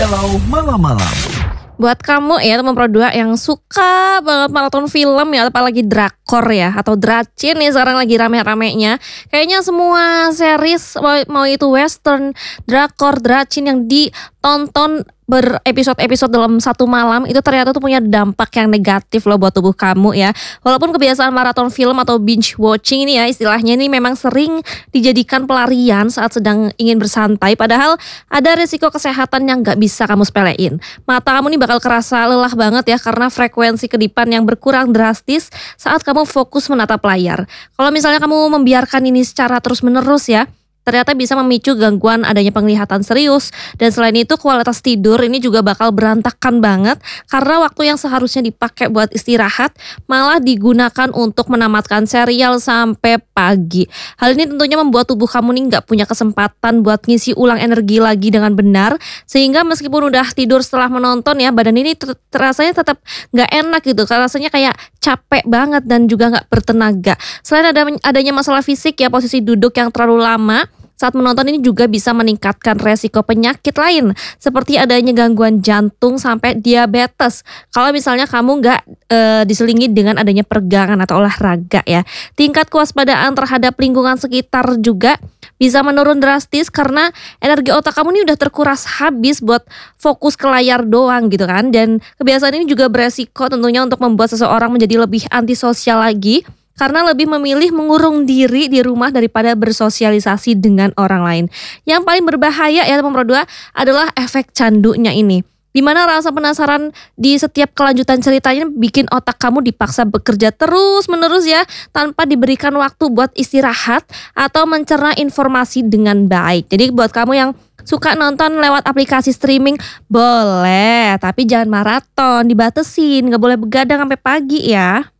Galau Malam-Malam. Buat kamu ya teman Pro 2 yang suka banget maraton film ya, apalagi drakor ya atau dracin nih sekarang lagi rame-ramenya. Kayaknya semua series mau itu western, drakor, dracin yang ditonton berepisode-episode dalam satu malam itu ternyata tuh punya dampak yang negatif loh buat tubuh kamu ya. Walaupun kebiasaan maraton film atau binge watching ini ya istilahnya ini memang sering dijadikan pelarian saat sedang ingin bersantai, padahal ada risiko kesehatan yang gak bisa kamu sepelein. Mata kamu nih bakal kerasa lelah banget ya karena frekuensi kedipan yang berkurang drastis saat kamu fokus menatap layar. Kalau misalnya kamu membiarkan ini secara terus-menerus ya, ternyata bisa memicu gangguan adanya penglihatan serius. Dan selain itu kualitas tidur ini juga bakal berantakan banget karena waktu yang seharusnya dipakai buat istirahat malah digunakan untuk menamatkan serial sampai pagi. Hal ini tentunya membuat tubuh kamu nih gak punya kesempatan buat ngisi ulang energi lagi dengan benar, sehingga meskipun udah tidur setelah menonton ya, badan ini rasanya tetap gak enak gitu, rasanya kayak capek banget dan juga gak bertenaga. Selain adanya masalah fisik ya, posisi duduk yang terlalu lama saat menonton ini juga bisa meningkatkan resiko penyakit lain seperti adanya gangguan jantung sampai diabetes kalau misalnya kamu nggak diselingi dengan adanya peregangan atau olahraga ya. Tingkat kewaspadaan terhadap lingkungan sekitar juga bisa menurun drastis karena energi otak kamu ini udah terkuras habis buat fokus ke layar doang gitu kan. Dan kebiasaan ini juga beresiko tentunya untuk membuat seseorang menjadi lebih antisosial lagi karena lebih memilih mengurung diri di rumah daripada bersosialisasi dengan orang lain. Yang paling berbahaya ya teman Pro 2 adalah efek candunya ini, dimana rasa penasaran di setiap kelanjutan ceritanya bikin otak kamu dipaksa bekerja terus menerus ya, tanpa diberikan waktu buat istirahat atau mencerna informasi dengan baik. Jadi buat kamu yang suka nonton lewat aplikasi streaming boleh, tapi jangan maraton, dibatesin, gak boleh begadang sampai pagi ya.